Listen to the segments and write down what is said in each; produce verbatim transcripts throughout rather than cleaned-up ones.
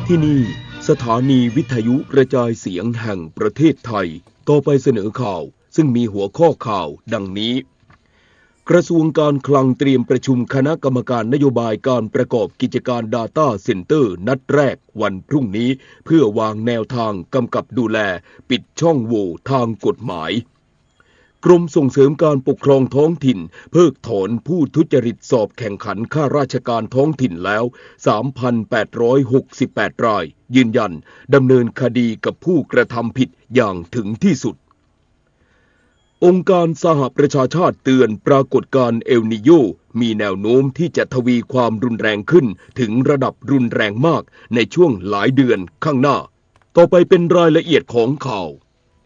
ที่นี่สถานีวิทยุกระจายเสียงแห่งประเทศไทยต่อไปเสนอข่าวซึ่งมีหัวข้อข่าวดังนี้กระทรวงการคลังเตรียมประชุมคณะกรรมการนโยบายการประกอบกิจการ Data Center นัดแรกวันพรุ่งนี้เพื่อวางแนวทางกำกับดูแลปิดช่องโหว่ทางกฎหมายกรมส่งเสริมการปกครองท้องถิ่นเพิกถอนผู้ทุจริตสอบแข่งขันข้าราชการท้องถิ่นแล้ว สามพันแปดร้อยหกสิบแปด รายยืนยันดำเนินคดีกับผู้กระทำผิดอย่างถึงที่สุดองค์การสหประชาชาติเตือนปรากฏการณ์เอลนิโญมีแนวโน้มที่จะทวีความรุนแรงขึ้นถึงระดับรุนแรงมากในช่วงหลายเดือนข้างหน้าต่อไปเป็นรายละเอียดของข่าว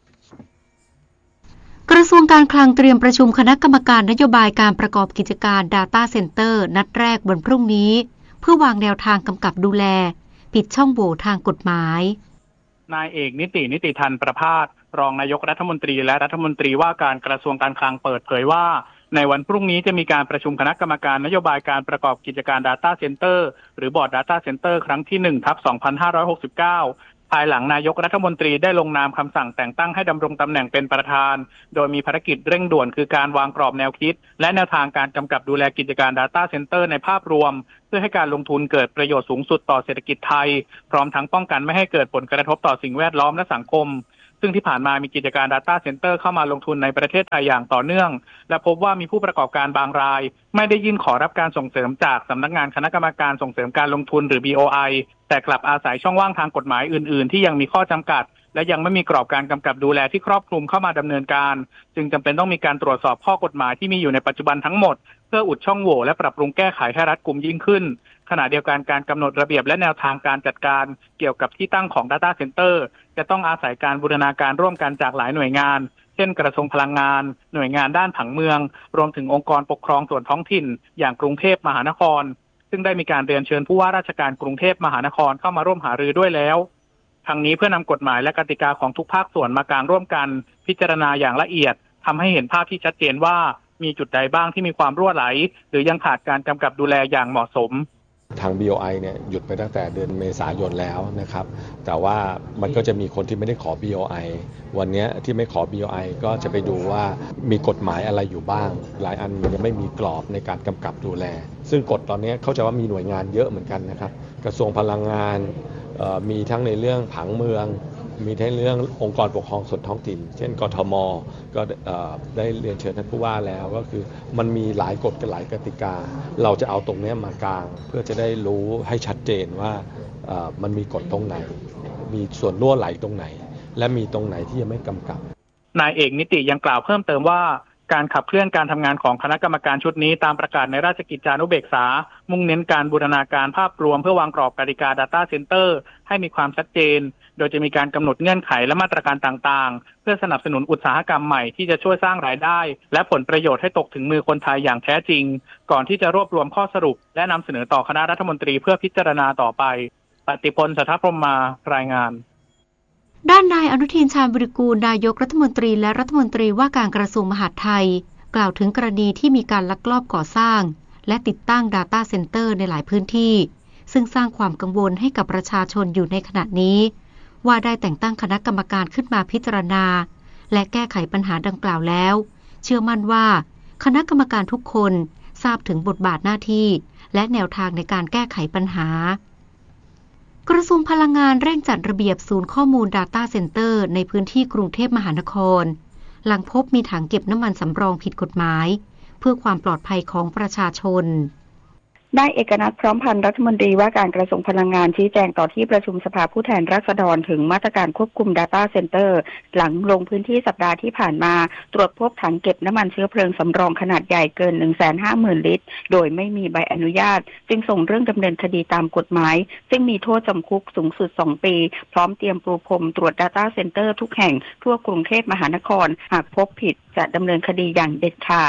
กระทรวงการคลังเตรียมประชุมคณะกรรมการนโยบายการประกอบกิจการ Data Center นัดแรกวันพรุ่งนี้เพื่อวางแนวทางกำกับดูแลปิดช่องโหว่ทางกฎหมายนายเอกนิตินิติธันประภาสรองนายกรัฐมนตรีและรัฐมนตรีว่าการกระทรวงการคลังเปิดเผยว่าในวันพรุ่งนี้จะมีการประชุมคณะกรรมการนโยบายการประกอบกิจการ Data Center หรือบอร์ด Data Center ครั้งที่ หนึ่งทับสองพันห้าร้อยหกสิบเก้าภายหลังนายกรัฐมนตรีได้ลงนามคำสั่งแต่งตั้งให้ดำรงตำแหน่งเป็นประธานโดยมีภารกิจเร่งด่วนคือการวางกรอบแนวคิดและแนวทางการกำกับดูแลกิจการ Data Center ในภาพรวมเพื่อให้การลงทุนเกิดประโยชน์สูงสุดต่อเศรษฐกิจไทยพร้อมทั้งป้องกันไม่ให้เกิดผลกระทบต่อสิ่งแวดล้อมและสังคมซึ่งที่ผ่านมามีกิจการ Data Center เข้ามาลงทุนในประเทศไทยอย่างต่อเนื่องและพบว่ามีผู้ประกอบการบางรายไม่ได้ยื่นขอรับการส่งเสริมจากสำนักงานคณะกรรมการส่งเสริมการลงทุนหรือ บี โอ ไอ แต่กลับอาศัยช่องว่างทางกฎหมายอื่นๆที่ยังมีข้อจำกัดและยังไม่มีกรอบการกำกับดูแลที่ครอบคลุมเข้ามาดำเนินการจึงจำเป็นต้องมีการตรวจสอบข้อกฎหมายที่มีอยู่ในปัจจุบันทั้งหมดเพื่ออุดช่องโหว่และปรับปรุงแก้ไขให้รัดกุมยิ่งขึ้นขณะเดียวกันการกำหนดระเบียบและแนวทางการจัดการเกี่ยวกับที่ตั้งของ Data Center จะต้องอาศัยการบูรณาการร่วมกันจากหลายหน่วยงานเช่นกระทรวงพลังงานหน่วยงานด้านผังเมืองรวมถึงองค์กรปกครองส่วนท้องถิ่นอย่างกรุงเทพมหานครซึ่งได้มีการเรียนเชิญผู้ว่าราชการกรุงเทพมหานครเข้ามาร่วมหารือด้วยแล้วทั้งนี้เพื่อนำกฎหมายและกติกาของทุกภาคส่วนมากางร่วมกันพิจารณาอย่างละเอียดทำให้เห็นภาพที่ชัดเจนว่ามีจุดใดบ้างที่มีความรั่วไหลหรือยังขาดการกำกับดูแลอย่างเหมาะสมทาง บี โอ ไอ เนี่ยหยุดไปตั้งแต่เดือนเมษายนแล้วนะครับแต่ว่ามันก็จะมีคนที่ไม่ได้ขอ บี โอ ไอ วันนี้ที่ไม่ขอ บี โอ ไอ ก็จะไปดูว่ามีกฎหมายอะไรอยู่บ้างหลายอันยังไม่มีกรอบในการกำกับดูแลซึ่งกฎตอนนี้เข้าใจว่ามีหน่วยงานเยอะเหมือนกันนะครับกระทรวงพลังงานมีทั้งในเรื่องผังเมืองมีทั้งเรื่ององค์กรปกครองส่วนท้องถิ่นเช่นกทม.ก็ได้เรียนเชิญท่านผู้ว่าแล้วก็คือมันมีหลายกฎกับหลายกติกาเราจะเอาตรงนี้มากางเพื่อจะได้รู้ให้ชัดเจนว่ามันมีกฎตรงไหนมีส่วนรั่วไหลตรงไหนและมีตรงไหนที่ยังไม่กำกับนายเอกนิติยังกล่าวเพิ่มเติมว่าการขับเคลื่อนการทำงานของคณะกรรมการชุดนี้ตามประกาศในราชกิจจานุเบกษามุ่งเน้นการบูรณาการภาพรวมเพื่อวางกรอบกติกา Data Center ให้มีความชัดเจนโดยจะมีการกำหนดเงื่อนไขและมาตรการต่างๆเพื่อสนับสนุนอุตสาหกรรมใหม่ที่จะช่วยสร้างรายได้และผลประโยชน์ให้ตกถึงมือคนไทยอย่างแท้จริงก่อนที่จะรวบรวมข้อสรุปและนำเสนอต่อคณะรัฐมนตรีเพื่อพิจารณาต่อไปปฏิพล สัทธพรหมารายงานด้านนายอนุทิน ชาญวิรากูลนายกรัฐมนตรีและรัฐมนตรีว่าการกระทรวงมหาดไทยกล่าวถึงกรณีที่มีการลักลอบก่อสร้างและติดตั้ง Data Center ในหลายพื้นที่ซึ่งสร้างความกังวลให้กับประชาชนอยู่ในขณะนี้ว่าได้แต่งตั้งคณะกรรมการขึ้นมาพิจารณาและแก้ไขปัญหาดังกล่าวแล้วเชื่อมั่นว่าคณะกรรมการทุกคนทราบถึงบทบาทหน้าที่และแนวทางในการแก้ไขปัญหากระทรวงพลังงานเร่งจัดระเบียบศูนย์ข้อมูล Data Center ในพื้นที่กรุงเทพมหานครหลังพบมีถังเก็บน้ำมันสำรองผิดกฎหมายเพื่อความปลอดภัยของประชาชนนายเอกนัทพร้อมพันธ์รัฐมนตรีว่าการกระทรวงพลังงานชี้แจงต่อที่ประชุมสภาผู้แทนราษฎรถึงมาตรการควบคุม Data Center หลังลงพื้นที่สัปดาห์ที่ผ่านมาตรวจพบถังเก็บน้ำมันเชื้อเพลิงสำรองขนาดใหญ่เกิน หนึ่งแสนห้าหมื่น ลิตรโดยไม่มีใบอนุญาตจึงส่งเรื่องดำเนินคดีตามกฎหมายซึ่งมีโทษจำคุกสูงสุดสองปีพร้อมเตรียมปูพรมตรวจ Data Center ทุกแห่งทั่วกรุงเทพมหานครหากพบผิดจะดำเนินคดีอย่างเด็ดขาด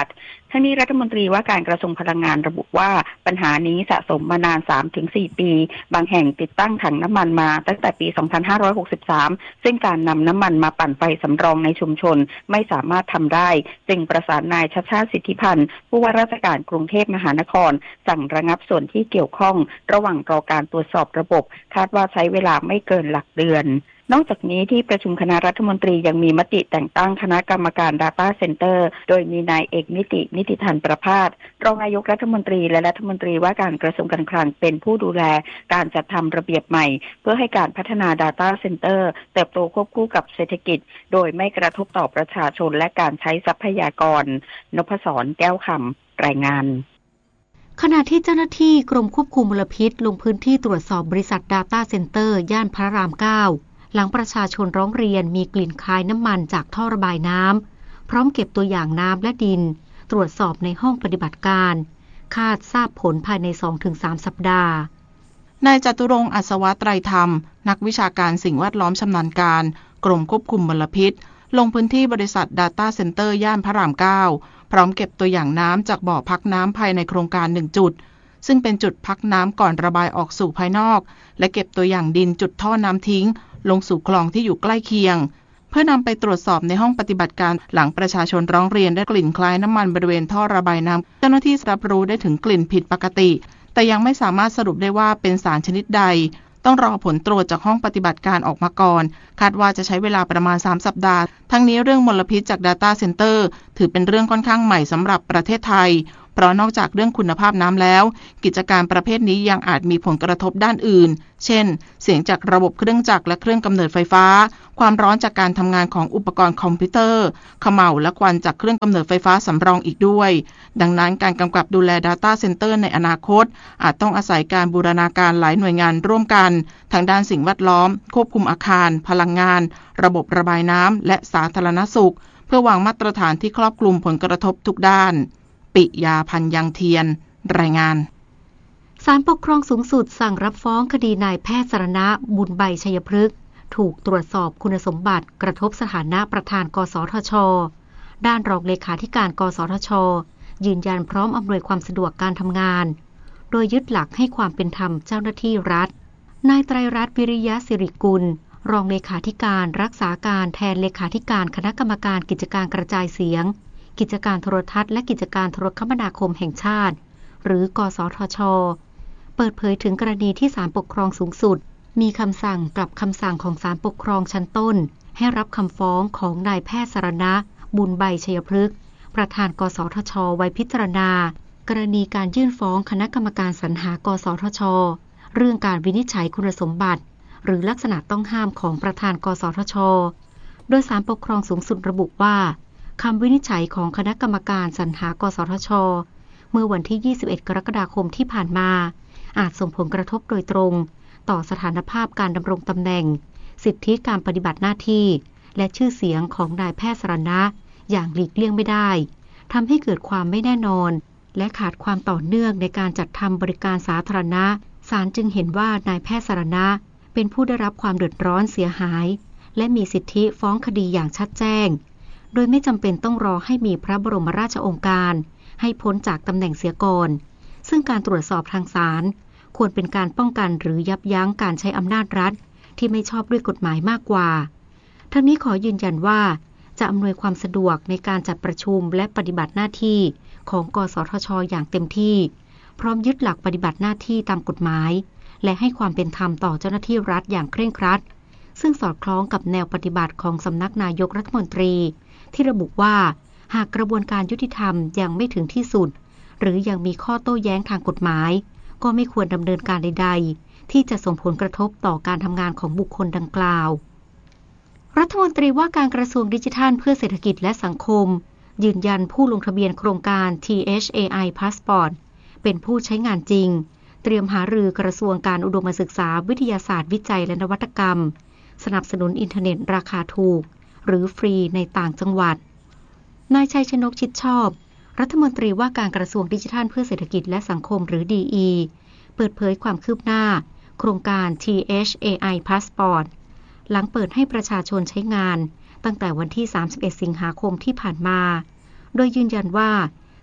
ทั้งนี้รัฐมนตรีว่าการกระทรวงพลังงานระบุว่าปัญหานี้สะสมมานาน สามถึงสี่ ปีบางแห่งติดตั้งถังน้ำมันมาตั้งแต่ปี สองพันห้าร้อยหกสิบสาม ซึ่งการนำน้ำมันมาปั่นไฟสำรองในชุมชนไม่สามารถทำได้จึงประสานนายชัชชาติสิทธิพันธ์ผู้ว่าราชการกรุงเทพมหานครสั่งระงับส่วนที่เกี่ยวข้องระหว่างรอการตรวจสอบระบบคาดว่าใช้เวลาไม่เกินหลักเดือนนอกจากนี้ที่ประชุมคณะรัฐมนตรียังมีมติแต่งตั้งคณะกรรมการ Data Center โดยมีนายเอกนิตินิติธันประภาสรองนายกรัฐมนตรีและรัฐมนตรีว่าการกระทรวงการคลังเป็นผู้ดูแลการจัดทำระเบียบใหม่เพื่อให้การพัฒนา Data Center เติบโตควบคู่กับเศรษฐกิจโดยไม่กระทบต่อประชาชนและการใช้ทรัพยากรนพศรแก้วคำรายงานขณะที่เจ้าหน้าที่กรมควบคุมมลพิษลงพื้นที่ตรวจสอบบริษัท Data Center ย่านพระรามเก้าหลังประชาชนร้องเรียนมีกลิ่นคล้ายน้ำมันจากท่อระบายน้ำพร้อมเก็บตัวอย่างน้ำและดินตรวจสอบในห้องปฏิบัติการคาดทราบผลภายใน สองถึงสาม สัปดาห์นายจตุรงค์อัศวะไตรธรรมนักวิชาการสิ่งแวดล้อมชำนาญการกรมควบคุมมลพิษลงพื้นที่บริษัท Data Center ย่านพระรามเก้าพร้อมเก็บตัวอย่างน้ำจากบ่อพักน้ำภายในโครงการหนึ่งจุดซึ่งเป็นจุดพักน้ำก่อนระบายออกสู่ภายนอกและเก็บตัวอย่างดินจุดท่อน้ำทิ้งลงสู่คลองที่อยู่ใกล้เคียงเพื่อนำไปตรวจสอบในห้องปฏิบัติการหลังประชาชนร้องเรียนได้กลิ่นคล้ายน้ำมันบริเวณท่อระบายน้ำเจ้าหน้าที่รับรู้ได้ถึงกลิ่นผิดปกติแต่ยังไม่สามารถสรุปได้ว่าเป็นสารชนิดใดต้องรอผลตรวจจากห้องปฏิบัติการออกมาก่อนคาดว่าจะใช้เวลาประมาณสามสัปดาห์ทั้งนี้เรื่องมลพิษจาก Data Center ถือเป็นเรื่องค่อนข้างใหม่สำหรับประเทศไทยเพราะนอกจากเรื่องคุณภาพน้ำแล้วกิจการประเภทนี้ยังอาจมีผลกระทบด้านอื่นเช่นเสียงจากระบบเครื่องจักรและเครื่องกำเนิดไฟฟ้าความร้อนจากการทำงานของอุปกรณ์คอมพิวเตอร์เขม่าและควันจากเครื่องกำเนิดไฟฟ้าสำรองอีกด้วยดังนั้นการกำกับดูแล Data Center ในอนาคตอาจต้องอาศัยการบูรณาการหลายหน่วยงานร่วมกันทางด้านสิ่งแวดล้อมควบคุมอาคารพลังงานระบบระบายน้ำและสาธารณสุขเพื่อวางมาตรฐานที่ครอบคลุมผลกระทบทุกด้านปิยาพันยังเทียนรายงานศาลปกครองสูงสุดสั่งรับฟ้องคดีนายแพทย์สรณะบุญใบชัยพฤกษ์ถูกตรวจสอบคุณสมบัติกระทบสถานะประธานกสทช.ด้านรองเลขาธิการกสทช.ยืนยันพร้อมอำนวยความสะดวกการทำงานโดยยึดหลักให้ความเป็นธรรมเจ้าหน้าที่รัฐนายไตรรัตน์วิริยะสิริกุลรองเลขาธิการรักษาการแทนเลขาธิการคณะกรรมการกิจการกระจายเสียงกิจการโทรทัศน์และกิจการโทรคมนาคมแห่งชาติหรือกสทช.เปิดเผยถึงกรณีที่ศาลปกครองสูงสุดมีคำสั่งกลับคำสั่งของศาลปกครองชั้นต้นให้รับคำฟ้องของนายแพทย์สรณะบุญใบชัยพฤกษ์ประธานกสทช.ไว้พิจารณากรณีการยื่นฟ้องคณะกรรมการสรรหากสทช.เรื่องการวินิจฉัยคุณสมบัติหรือลักษณะต้องห้ามของประธานกสทช.โดยศาลปกครองสูงสุดระบุว่าคำวินิจฉัยของคณะกรรมการสรรหากสทช.เมื่อวันที่ยี่สิบเอ็ดกรกฎาคมที่ผ่านมาอาจส่งผลกระทบโดยตรงต่อสถานภาพการดำรงตำแหน่งสิทธิการปฏิบัติหน้าที่และชื่อเสียงของนายแพทย์สรณะอย่างหลีกเลี่ยงไม่ได้ทำให้เกิดความไม่แน่นอนและขาดความต่อเนื่องในการจัดทำบริการสาธารณะศาลจึงเห็นว่านายแพทย์สรณะเป็นผู้ได้รับความเดือดร้อนเสียหายและมีสิทธิฟ้องคดีอย่างชัดแจ้งโดยไม่จำเป็นต้องรอให้มีพระบรมราชโองการให้พ้นจากตำแหน่งเสียก่อนซึ่งการตรวจสอบทางศาลควรเป็นการป้องกันหรือยับยั้งการใช้อำนาจรัฐที่ไม่ชอบด้วยกฎหมายมากกว่าทั้งนี้ขอยืนยันว่าจะอำนวยความสะดวกในการจัดประชุมและปฏิบัติหน้าที่ของกสทช.อย่างเต็มที่พร้อมยึดหลักปฏิบัติหน้าที่ตามกฎหมายและให้ความเป็นธรรมต่อเจ้าหน้าที่รัฐอย่างเคร่งครัดซึ่งสอดคล้องกับแนวปฏิบัติของสำนักนายกรัฐมนตรีที่ระบุว่าหากกระบวนการยุติธรรมยังไม่ถึงที่สุดหรือยังมีข้อโต้แย้งทางกฎหมายก็ไม่ควรดำเนินการใดๆที่จะส่งผลกระทบต่อการทำงานของบุคคลดังกล่าวรัฐมนตรีว่าการกระทรวงดิจิทัลเพื่อเศรษฐกิจและสังคมยืนยันผู้ลงทะเบียนโครงการ ที เอช เอ ไอ Passport เป็นผู้ใช้งานจริงเตรียมหารือกระทรวงการอุดมศึกษาวิทยาศาสตร์วิจัยและนวัตกรรมสนับสนุนอินเทอร์เน็ตราคาถูกหรือฟรีในต่างจังหวัดนายชัยชนกชิดชอบรัฐมนตรีว่าการกระทรวงดิจิทัลเพื่อเศรษฐกิจและสังคมหรือ ดี อี เปิดเผยความคืบหน้าโครงการ ที เอช เอ ไอ Passport หลังเปิดให้ประชาชนใช้งานตั้งแต่วันที่สามสิบเอ็ดสิงหาคมที่ผ่านมาโดยยืนยันว่า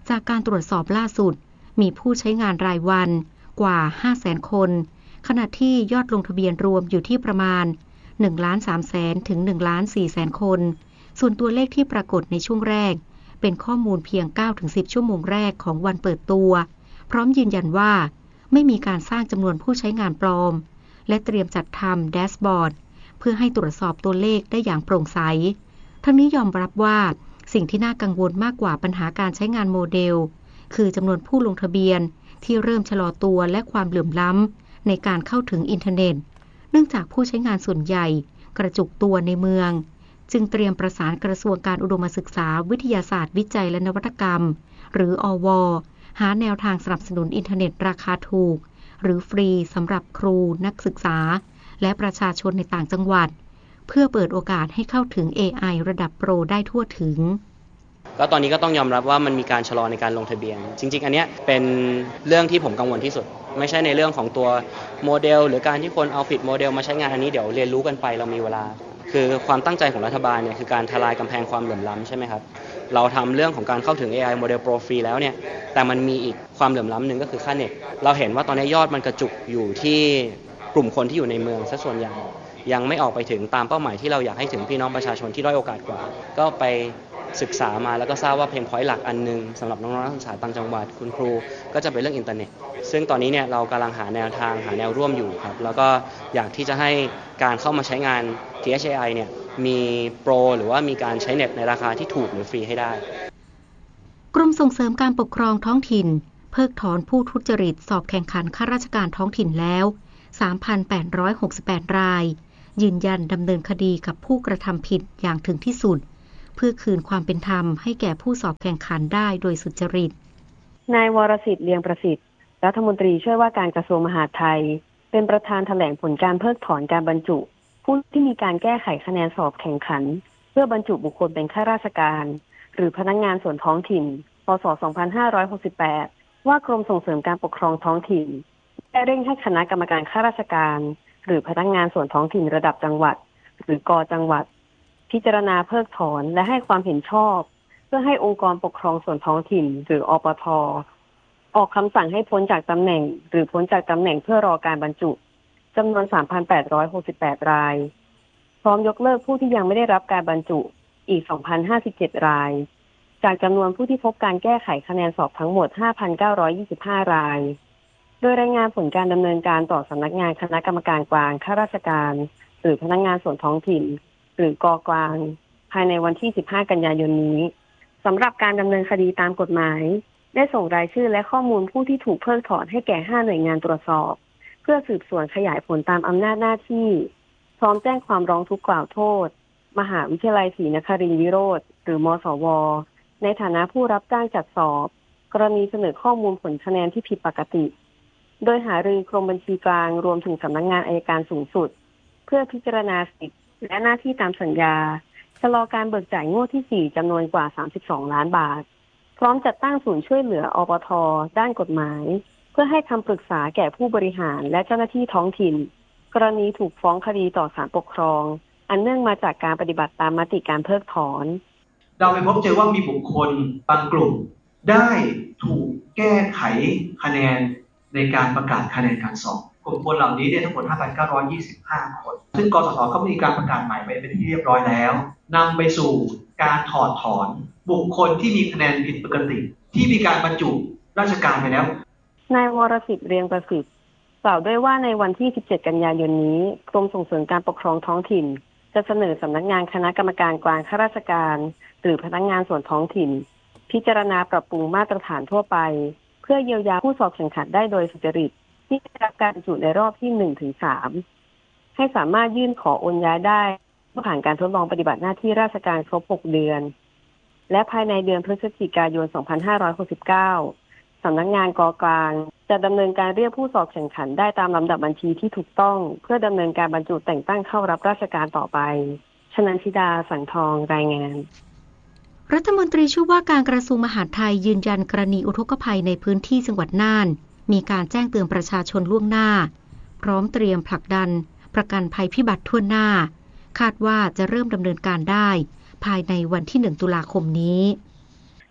จากการตรวจสอบล่าสุดมีผู้ใช้งานรายวันกว่า ห้าแสน คนขณะที่ยอดลงทะเบียนรวมอยู่ที่ประมาณ หนึ่งล้านสามแสน ถึง หนึ่งล้านสี่แสน คนส่วนตัวเลขที่ปรากฏในช่วงแรกเป็นข้อมูลเพียง เก้าถึงสิบ ชั่วโมงแรกของวันเปิดตัวพร้อมยืนยันว่าไม่มีการสร้างจำนวนผู้ใช้งานปลอมและเตรียมจัดทำแดชบอร์ดเพื่อให้ตรวจสอบตัวเลขได้อย่างโปร่งใสทั้งนี้ยอมรับว่าสิ่งที่น่ากังวลมากกว่าปัญหาการใช้งานโมเดลคือจำนวนผู้ลงทะเบียนที่เริ่มชะลอตัวและความเหลื่อมล้ำในการเข้าถึงอินเทอร์เน็ตเนื่องจากผู้ใช้งานส่วนใหญ่กระจุกตัวในเมืองจึงเตรียมประสานกระทรวงการอุดมศึกษาวิทยาศาสตร์วิจัยและนวัตกรรมหรืออว.หาแนวทางสนับสนุนอินเทอร์เน็ตราคาถูกหรือฟรีสำหรับครูนักศึกษาและประชาชนในต่างจังหวัดเพื่อเปิดโอกาสให้เข้าถึง เอ ไอ ระดับโปรได้ทั่วถึงก็ตอนนี้ก็ต้องยอมรับว่ามันมีการชะลอในการลงทะเบียนจริงๆอันเนี้ยเป็นเรื่องที่ผมกังวลที่สุดไม่ใช่ในเรื่องของตัวโมเดลหรือการที่คนเอาผิดโมเดลมาใช้งานอันนี้เดี๋ยวเรียนรู้กันไปเรามีเวลาคือความตั้งใจของรัฐบาลเนี่ยคือการทลายกำแพงความเหลื่อมล้ำใช่ไหมครับเราทำเรื่องของการเข้าถึง เอ ไอ โมเดลโปรฟรีแล้วเนี่ยแต่มันมีอีกความเหลื่อมล้ำหนึ่งก็คือค่าเน็ตเราเห็นว่าตอนนี้ยอดมันกระจุกอยู่ที่กลุ่มคนที่อยู่ในเมืองซะส่วนใหญ่ยังไม่ออกไปถึงตามเป้าหมายที่เราอยากให้ถึงพี่น้องประชาชนที่ด้อยโอกาสกว่าก็ไปศึกษามาแล้วก็ทราบว่าเพนพอยต์หลักอันนึงสำหรับน้องๆนักศึกษาต่างจังหวัดคุณครูก็จะเป็นเรื่องอินเทอร์เน็ตซึ่งตอนนี้เนี่ยเรากำลังหาแนวทางหาแนวร่วมอยู่ครับแล้วก็อยากที่จะให้การเข้ามาใช้งาน ที เอช เอ ไอ เนี่ยมีโปรหรือว่ามีการใช้เน็ตในราคาที่ถูกหรือฟรีให้ได้กรมส่งเสริมการปกครองท้องถิ่นเพิกถอนผู้ทุจริตสอบแข่งขันข้าราชการท้องถิ่นแล้ว สามพันแปดร้อยหกสิบแปด รายยืนยันดำเนินคดีกับผู้กระทำผิดอย่างถึงที่สุดเพื่อคืนความเป็นธรรมให้แก่ผู้สอบแข่งขันได้โดยสุจริตนายวรสิทธิ์เลียงประสิทธิ์รัฐมนตรีช่วยว่าการกระทรวงมหาดไทยเป็นประธานแถลงผลการเพิกถอนการบรรจุผู้ที่มีการแก้ไขคะแนนสอบแข่งขันเพื่อบรรจุบุคคลเป็นข้าราชการหรือพนักงานส่วนท้องถิ่นพ.ศ. สองพันห้าร้อยหกสิบแปดว่ากรมส่งเสริมการปกครองท้องถิ่นได้เร่งให้คณะกรรมการข้าราชการหรือพนักงานส่วนท้องถิ่นระดับจังหวัดหรือกจังหวัดพิจารณาเพิกถอนและให้ความเห็นชอบเพื่อให้องค์กรปกครองส่วนท้องถิ่นหรืออปท.ออกคำสั่งให้พ้นจากตำแหน่งหรือพ้นจากตำแหน่งเพื่อรอการบรรจุจำนวน สามพันแปดร้อยหกสิบแปด รายพร้อมยกเลิกผู้ที่ยังไม่ได้รับการบรรจุอีก สองพันห้าสิบเจ็ด รายจากจำนวนผู้ที่พบการแก้ไขคะแนนสอบทั้งหมด ห้าพันเก้าร้อยยี่สิบห้า รายโดยรายงานผลการดำเนินการต่อสำนักงานคณะกรรมการกลางข้าราชการหรือพนักงานส่วนท้องถิ่นหรือกกลางภายในวันที่สิบห้ากันยายนนี้สำหรับการดำเนินคดีตามกฎหมายได้ส่งรายชื่อและข้อมูลผู้ที่ถูกเพิกถอนให้แก่ห้าหน่วยงานตรวจสอบเพื่อสืบสวนขยายผลตามอำนาจหน้าที่พร้อมแจ้งความร้องทุกข์กล่าวโทษมหาวิทยาลัยศรีนครินทร์วิโรธหรือมสวในฐานะผู้รับจ้างจัดสอบกรณีเสนอข้อมูลผลคะแนนที่ผิดปกติโดยหารือกรมบัญชีกลางรวมถึงสำนักงานอัยการสูงสุดเพื่อพิจารณาสิทธิและหน้าที่ตามสัญญาชะลอการเบิกจ่ายงวดที่สี่จำนวนกว่าสามสิบสองล้านบาทพร้อมจัดตั้งศูนย์ช่วยเหลืออปท.ด้านกฎหมายเพื่อให้คำปรึกษาแก่ผู้บริหารและเจ้าหน้าที่ท้องถิ่นกรณีถูกฟ้องคดีต่อศาลปกครองอันเนื่องมาจากการปฏิบัติตามมติการเพิกถอนเราไปพบเจอว่ามีบุคคลบางกลุ่มได้ถูกแก้ไขคะแนนในการประกาศคะแนนการสอบกลุ่มคนเหล่านี้เนี่ยทั้งหมด ห้าพันเก้าร้อยยี่สิบห้า คนซึ่งกสทก็มีการประกาศใหม่ไปเป็นที่เรียบร้อยแล้วนำไปสู่การถอดถอนบุคคลที่มีคะแนนผิดปกติที่มีการบรรจุราชการไปแล้วนายวรสิทธิ์เรียงประสิทธิ์กล่าวด้วยว่าในวันที่สิบเจ็ดกันยายนนี้กรมส่งเสริมการปกครองท้องถิ่นจะเสนอสำนักงานคณะกรรมการกลางข้าราชการหรือพนักงานส่วนท้องถิ่นพิจารณาปรับปรุงมาตรฐานทั่วไปเพื่อเยียวยาผู้สอบแข่งขันได้โดยสุจริตที่ได้รับการบรรจุในรอบที่ หนึ่งถึงสาม ให้สามารถยื่นขอโอนย้ายได้เมื่อผ่านการทดลองปฏิบัติหน้าที่ราชการครบหกเดือนและภายในเดือนพฤศจิกายน สองพันห้าร้อยหกสิบเก้า สำนักงานกกลางจะดำเนินการเรียกผู้สอบแข่งขันได้ตามลำดับบัญชีที่ถูกต้องเพื่อดำเนินการบรรจุแต่งตั้งเข้ารับราชการต่อไปชนันชิดาสังทองรายงานรัฐมนตรีช่วยว่าการกระทรวงมหาดไทยยืนยันกรณีอุทกภัยในพื้นที่จังหวัดน่านมีการแจ้งเตือนประชาชนล่วงหน้าพร้อมเตรียมผลักดันประกันภัยพิบัติทั่วหน้าคาดว่าจะเริ่มดำเนินการได้ภายในวันที่หนึ่งตุลาคมนี้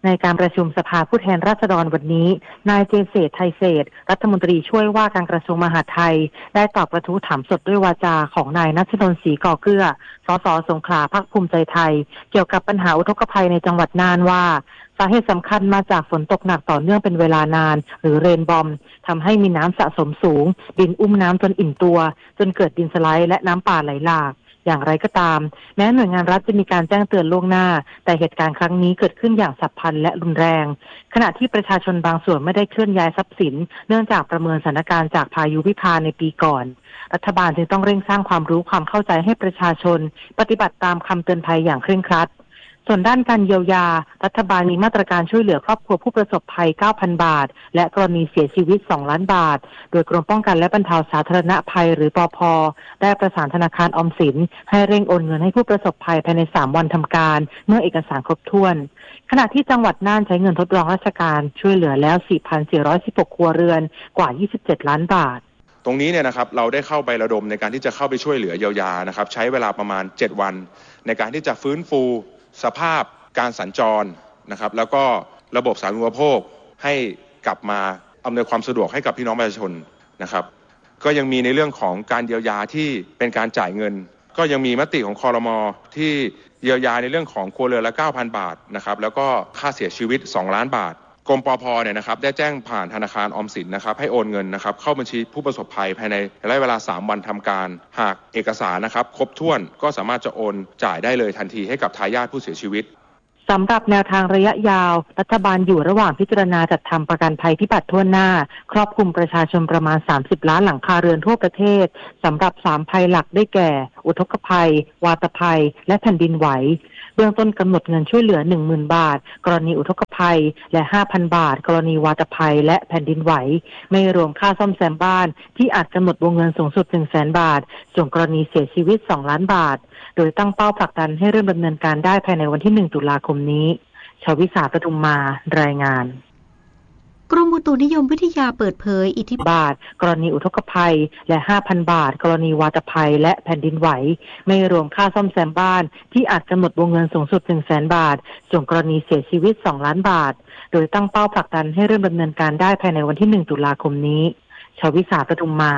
ในการประชุมสภาผู้แทนราษฎรวันนี้นายเจเษฐไทยเศรษฐ์รัฐมนตรีช่วยว่าการกระทรวงมหาดไทยได้ตอบกระทู้ถามสดด้วยวาจาของนายณัชนนท์ศรีก่อเกลือสสสงขลาพรรคภูมิใจไทยเกี่ยวกับปัญหาอุทกภัยในจังหวัดน่านว่าสาเหตุสำคัญมาจากฝนตกหนักต่อเนื่องเป็นเวลานานหรือเรนบอมทำให้มีน้ำสะสมสูงดินอุ้มน้ำจนอิ่มตัวจนเกิดดินสไลด์และน้ำป่าไหลหลากอย่างไรก็ตามแม้หน่วยงานรัฐจะมีการแจ้งเตือนล่วงหน้าแต่เหตุการณ์ครั้งนี้เกิดขึ้นอย่างฉับพลันและรุนแรงขณะที่ประชาชนบางส่วนไม่ได้เคลื่อนย้ายทรัพย์สินเนื่องจากประเมินสถานการณ์จากพายุวิภาในปีก่อนรัฐบาลจึงต้องเร่งสร้างความรู้ความเข้าใจให้ประชาชนปฏิบัติตามคำเตือนภัยอย่างเคร่งครัดส่วนด้านการเยียวยารัฐบาลมีมาตรการช่วยเหลือครอบครัวผู้ประสบภัย เก้าพัน บาทและกรณีเสียชีวิตสองล้านบาทโดยกรมป้องกันและบรรเทาสาธารณภัยหรือปภ.ได้ประสานธนาคารออมสินให้เร่งโอนเงินให้ผู้ประสบภัยภายในสามวันทำการเมื่อเอกสารครบถ้วนขณะที่จังหวัดน่านใช้เงินทดลองราชการช่วยเหลือแล้ว สี่พันสี่ร้อยสิบหก ครัวเรือนกว่ายี่สิบเจ็ดล้านบาทตรงนี้เนี่ยนะครับเราได้เข้าไประดมในการที่จะเข้าไปช่วยเหลือเยียวยานะครับใช้เวลาประมาณเจ็ดวันในการที่จะฟื้นฟูสภาพการสัญจรนะครับแล้วก็ระบบสาธารณูปโภคให้กลับมาอำนวยความสะดวกให้กับพี่น้องประชาชนนะครับก็ยังมีในเรื่องของการเยียวยาที่เป็นการจ่ายเงินก็ยังมีมติของครม.ที่เยียวยาในเรื่องของครัวเรือนละ เก้าพัน บาทนะครับแล้วก็ค่าเสียชีวิตสองล้านบาทกรมปภ.เนี่ยนะครับได้แจ้งผ่านธนาคารออมสินนะครับให้โอนเงินนะครับเข้าบัญชีผู้ประสบภัยภายในระยะเวลาสามวันทำการหากเอกสารนะครับครบถ้วนก็สามารถจะโอนจ่ายได้เลยทันทีให้กับทายาทผู้เสียชีวิตสำหรับแนวทางระยะยาวรัฐบาลอยู่ระหว่างพิจารณาจัดทำประกันภัยพิบัติทั่วหน้าครอบคลุมประชาชนประมาณสามสิบล้านหลังคาเรือนทั่วประเทศสำหรับสามภัยหลักได้แก่อุทกภัยวาตภัยและแผ่นดินไหวเบื้องต้นกำหนดเงินช่วยเหลือ หนึ่งหมื่น บาทกรณีอุทกภัยและ ห้าพัน บาทกรณีวาตภัยและแผ่นดินไหวไม่รวมค่าซ่อมแซมบ้านที่อาจกำหนดวงเงินสูงสุด หนึ่งแสน บาทส่วนกรณีเสียชีวิตสองล้านบาทโดยตั้งเป้าผลักดันให้เริ่มดำเนินการได้ภายในวันที่หนึ่งตุลาคมนี้ชวิสาปทุมมารายงานกรมอุตุนิยมวิทยาเปิดเผยอิทธิบาทกรณีอุทกภัยและ ห้าพัน บาทกรณีวาตภัยและแผ่นดินไหวไม่รวมค่าซ่อมแซมบ้านที่อาจกำหนดวงเงินสูงสุด หนึ่งแสน บาทส่วนกรณีเสียชีวิตสองล้านบาทโดยตั้งเป้าผลักดันให้เริ่มดำเนินการได้ภายในวันที่หนึ่งตุลาคมนี้ชวิสาปทุมมา